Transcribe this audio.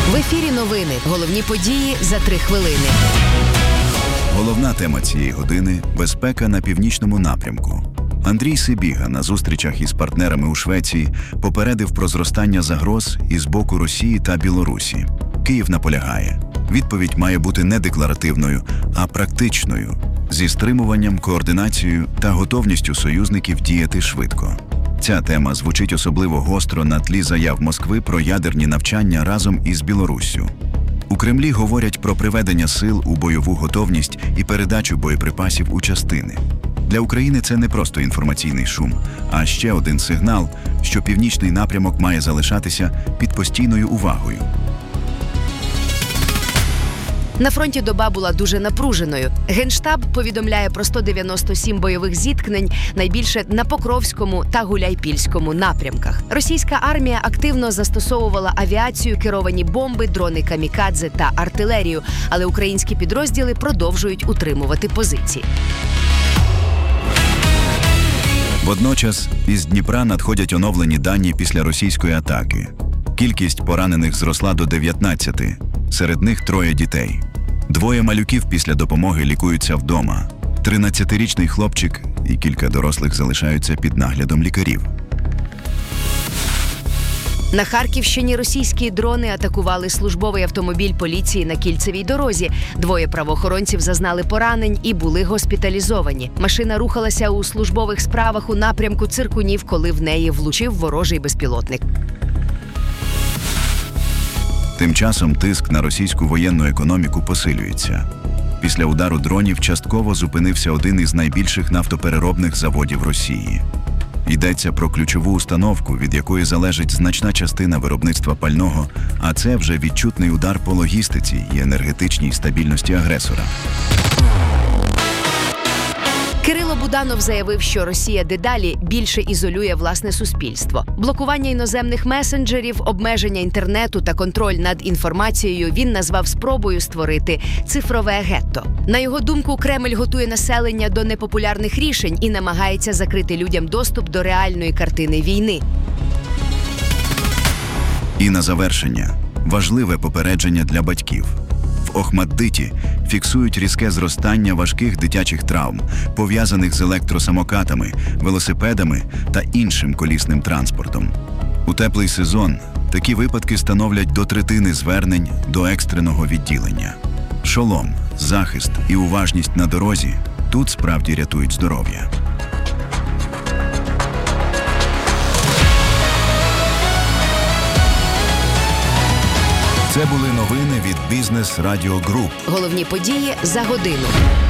В ефірі новини. Головні події за 3 хвилини. Головна тема цієї години – безпека на північному напрямку. Андрій Сибіга на зустрічах із партнерами у Швеції попередив про зростання загроз із боку Росії та Білорусі. Київ наполягає, відповідь має бути не декларативною, а практичною, зі стримуванням, координацією та готовністю союзників діяти швидко. Ця тема звучить особливо гостро на тлі заяв Москви про ядерні навчання разом із Білоруссю. У Кремлі говорять про приведення сил у бойову готовність і передачу боєприпасів у частини. Для України це не просто інформаційний шум, а ще один сигнал, що північний напрямок має залишатися під постійною увагою. На фронті доба була дуже напруженою. Генштаб повідомляє про 197 бойових зіткнень, найбільше на Покровському та Гуляйпільському напрямках. Російська армія активно застосовувала авіацію, керовані бомби, дрони камікадзе та артилерію, але українські підрозділи продовжують утримувати позиції. Водночас, із Дніпра надходять оновлені дані після російської атаки. Кількість поранених зросла до 19, серед них 3 дітей. 2 малюків після допомоги лікуються вдома. 13-річний хлопчик і кілька дорослих залишаються під наглядом лікарів. На Харківщині російські дрони атакували службовий автомобіль поліції на Кільцевій дорозі. 2 правоохоронців зазнали поранень і були госпіталізовані. Машина рухалася у службових справах у напрямку Циркунів, коли в неї влучив ворожий безпілотник. Тим часом тиск на російську воєнну економіку посилюється. Після удару дронів частково зупинився один із найбільших нафтопереробних заводів Росії. Йдеться про ключову установку, від якої залежить значна частина виробництва пального, а це вже відчутний удар по логістиці і енергетичній стабільності агресора. Кирило Буданов заявив, що Росія дедалі більше ізолює власне суспільство. Блокування іноземних месенджерів, обмеження інтернету та контроль над інформацією він назвав спробою створити цифрове гетто. На його думку, Кремль готує населення до непопулярних рішень і намагається закрити людям доступ до реальної картини війни. І на завершення – важливе попередження для батьків. В Охмаддиті фіксують різке зростання важких дитячих травм, пов'язаних з електросамокатами, велосипедами та іншим колісним транспортом. У теплий сезон такі випадки становлять до 1/3 звернень до екстреного відділення. Шолом, захист і уважність на дорозі тут справді рятують здоров'я. Це були новини від Бізнес Радіо Груп. Головні події за годину.